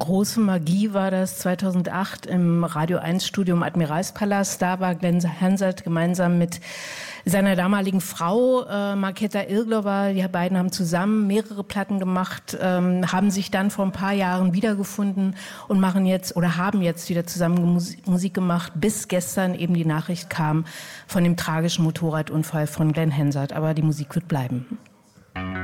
Große Magie war das 2008 im Radio 1 Studio im Admiralspalast. Da war Glenn Hansard gemeinsam mit seiner damaligen Frau Markéta Irglova. Die beiden haben zusammen mehrere Platten gemacht, haben sich dann vor ein paar Jahren wiedergefunden und haben jetzt wieder zusammen Musik gemacht, bis gestern eben die Nachricht kam von dem tragischen Motorradunfall von Glenn Hansard. Aber die Musik wird bleiben.